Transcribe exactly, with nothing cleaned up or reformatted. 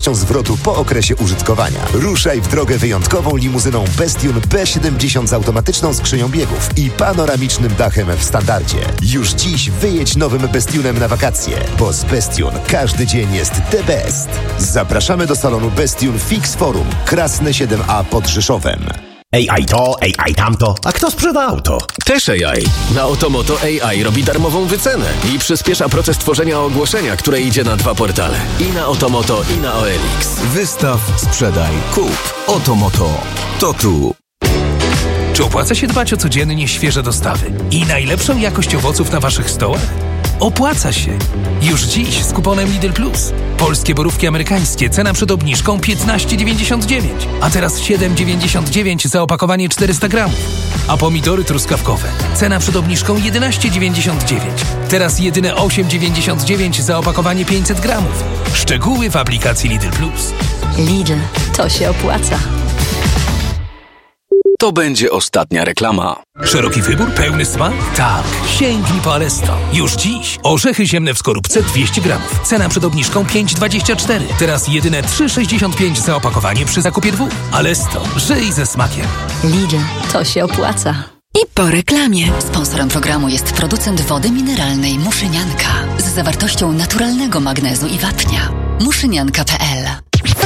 możliwością zwrotu po okresie użytkowania. Ruszaj w drogę wyjątkową limuzyną Bestune B siedemdziesiąt z automatyczną skrzynią biegów i panoramicznym dachem w standardzie. Już dziś wyjedź nowym Bestunem na wakacje, bo z Bestune każdy dzień jest the best. Zapraszamy do salonu Bestune Fix Forum, Krasne siedem A pod Rzeszowem. A I to, A I tamto. A kto sprzeda auto? Też A I. Na Otomoto A I robi darmową wycenę i przyspiesza proces tworzenia ogłoszenia, które idzie na dwa portale. I na Otomoto, i na O L X. Wystaw, sprzedaj, kup. Otomoto. To tu. Czy opłaca się dbać o codziennie świeże dostawy i najlepszą jakość owoców na waszych stołach? Opłaca się! Już dziś z kuponem Lidl Plus. Polskie borówki amerykańskie, cena przed obniżką piętnaście dziewięćdziesiąt dziewięć, a teraz siedem dziewięćdziesiąt dziewięć za opakowanie czterysta gramów. A pomidory truskawkowe, cena przed obniżką jedenaście dziewięćdziesiąt dziewięć, teraz jedyne osiem dziewięćdziesiąt dziewięć za opakowanie pięćset gramów. Szczegóły w aplikacji Lidl Plus. Lidl, to się opłaca. To będzie ostatnia reklama. Szeroki wybór, pełny smak? Tak, sięgnij po Alesto. Już dziś orzechy ziemne w skorupce dwieście gramów. Cena przed obniżką pięć dwadzieścia cztery. Teraz jedyne trzy sześćdziesiąt pięć za opakowanie przy zakupie dwóch. Alesto, żyj ze smakiem. Lidl, to się opłaca. I po reklamie. Sponsorem programu jest producent wody mineralnej Muszynianka z zawartością naturalnego magnezu i wapnia. muszynianka kropka p l